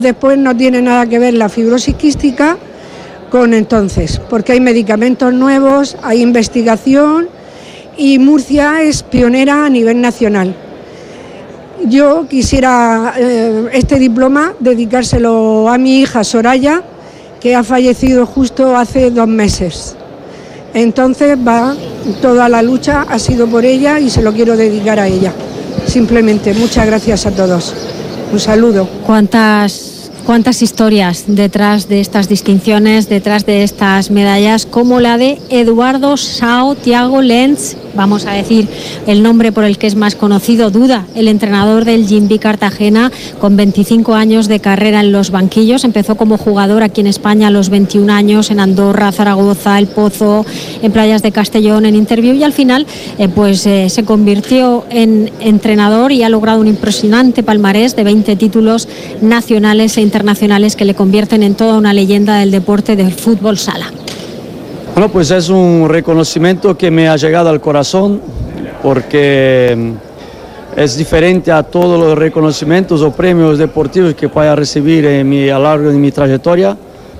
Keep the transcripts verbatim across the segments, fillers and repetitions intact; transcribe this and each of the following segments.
Después no tiene nada que ver la fibrosis quística con entonces, porque hay medicamentos nuevos, hay investigación y Murcia es pionera a nivel nacional. Yo quisiera eh, este diploma dedicárselo a mi hija Soraya, que ha fallecido justo hace dos meses. Entonces va, toda la lucha ha sido por ella y se lo quiero dedicar a ella. Simplemente, muchas gracias a todos. Un saludo. ¿Cuántas, cuántas historias detrás de estas distinciones, detrás de estas medallas, como la de Eduardo Sao Thiago Lenz, vamos a decir el nombre por el que es más conocido, Duda, el entrenador del Gimbi Cartagena, con veinticinco años de carrera en los banquillos. Empezó como jugador aquí en España a los veintiún años, en Andorra, Zaragoza, El Pozo, en Playas de Castellón, en Interview, y al final eh, pues eh, se convirtió en entrenador y ha logrado un impresionante palmarés de veinte títulos nacionales e internacionales que le convierten en toda una leyenda del deporte del fútbol sala. Bueno, pues es un reconocimiento que me ha llegado al corazón, porque es diferente a todos los reconocimientos o premios deportivos que pueda recibir en mi, a lo largo de mi trayectoria,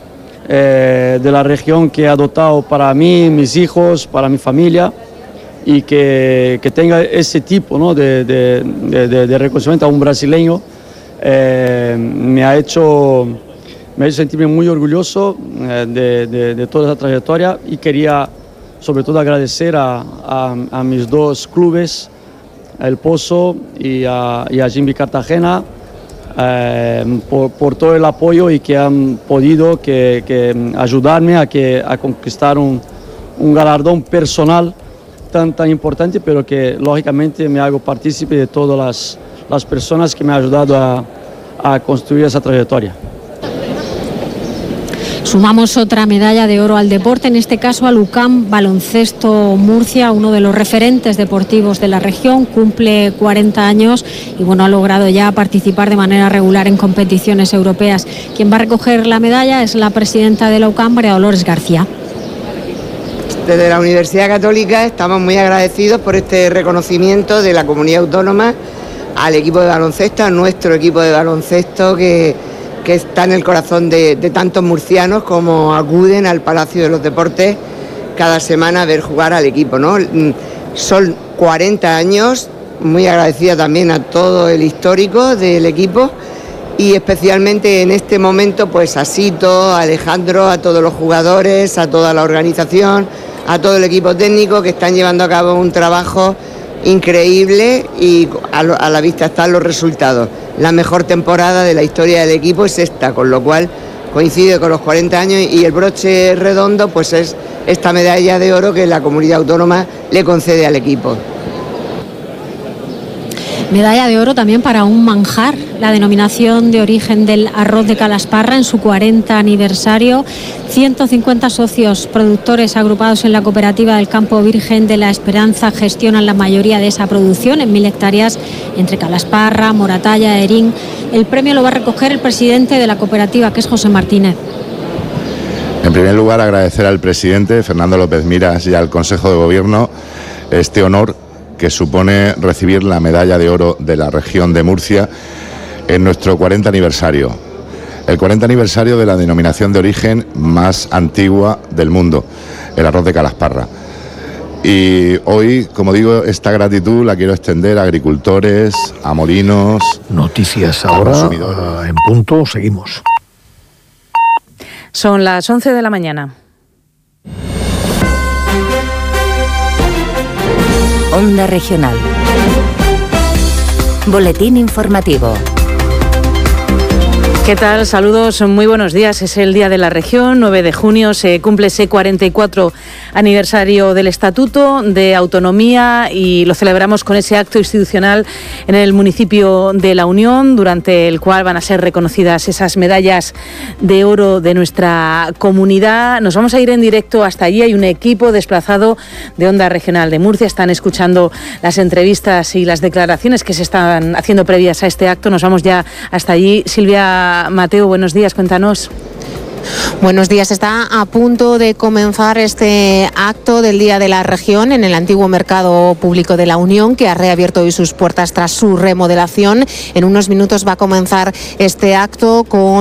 eh, de la región que he adoptado para mí, mis hijos, para mi familia, y que, que tenga ese tipo, ¿no?, de, de, de, de reconocimiento a un brasileño, eh, me ha hecho... Me hace sentirme muy orgulloso eh, de, de, de toda esa trayectoria, y quería sobre todo agradecer a, a, a mis dos clubes, El Pozo y a, y a Gimbi Cartagena, eh, por, por todo el apoyo y que han podido que, que ayudarme a, que, a conquistar un, un galardón personal tan, tan importante, pero que lógicamente me hago partícipe de todas las, las personas que me han ayudado a, a construir esa trayectoria. Sumamos otra medalla de oro al deporte, en este caso al U C A M Baloncesto Murcia, uno de los referentes deportivos de la región, cumple cuarenta años y bueno, ha logrado ya participar de manera regular en competiciones europeas. Quien va a recoger la medalla es la presidenta de la U C A M, María Dolores García. Desde la Universidad Católica estamos muy agradecidos por este reconocimiento de la comunidad autónoma al equipo de baloncesto, a nuestro equipo de baloncesto que... que está en el corazón de, de tantos murcianos como acuden al Palacio de los Deportes cada semana a ver jugar al equipo, ¿no? Son cuarenta años, muy agradecida también a todo el histórico del equipo y especialmente en este momento pues a Sito, a Alejandro, a todos los jugadores, a toda la organización, a todo el equipo técnico que están llevando a cabo un trabajo increíble y a, lo, a la vista están los resultados. La mejor temporada de la historia del equipo es esta, con lo cual coincide con los cuarenta años y el broche redondo pues es esta medalla de oro que la comunidad autónoma le concede al equipo. Medalla de oro también para un manjar, la denominación de origen del arroz de Calasparra en su cuarenta aniversario. ciento cincuenta socios productores agrupados en la cooperativa del Campo Virgen de la Esperanza gestionan la mayoría de esa producción en mil hectáreas entre Calasparra, Moratalla, Erín. El premio lo va a recoger el presidente de la cooperativa, que es José Martínez. En primer lugar, agradecer al presidente Fernando López Miras y al Consejo de Gobierno este honor que supone recibir la medalla de oro de la región de Murcia en nuestro cuarenta aniversario. El cuarenta aniversario de la denominación de origen más antigua del mundo, el arroz de Calasparra. Y hoy, como digo, esta gratitud la quiero extender a agricultores, a molinos. Noticias ahora, uh, en punto, seguimos. Son las once de la mañana. Onda Regional. Boletín informativo. ¿Qué tal? Saludos, muy buenos días. Es el Día de la Región, nueve de junio, se cumple ese cuarenta y cuatro aniversario del Estatuto de Autonomía y lo celebramos con ese acto institucional en el municipio de La Unión, durante el cual van a ser reconocidas esas medallas de oro de nuestra comunidad. Nos vamos a ir en directo hasta allí. Hay un equipo desplazado de Onda Regional de Murcia. Están escuchando las entrevistas y las declaraciones que se están haciendo previas a este acto. Nos vamos ya hasta allí. Silvia Mateo, buenos días, cuéntanos. Buenos días. Está a punto de comenzar este acto del Día de la Región en el antiguo Mercado Público de la Unión, que ha reabierto hoy sus puertas tras su remodelación. En unos minutos va a comenzar este acto con